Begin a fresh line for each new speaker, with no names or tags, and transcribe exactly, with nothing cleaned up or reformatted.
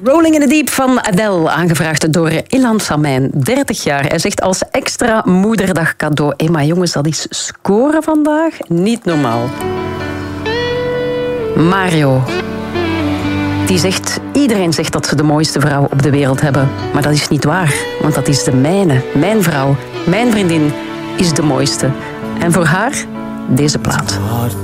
Rolling in the Deep van Adele, aangevraagd door Ilan Samijn, dertig jaar. Hij zegt als extra moederdag cadeau. Hé, maar jongens, dat is scoren vandaag niet normaal. Mario, die zegt, iedereen zegt dat ze de mooiste vrouw op de wereld hebben. Maar dat is niet waar, want dat is de mijne. Mijn vrouw, mijn vriendin, is de mooiste. En voor haar deze plaat.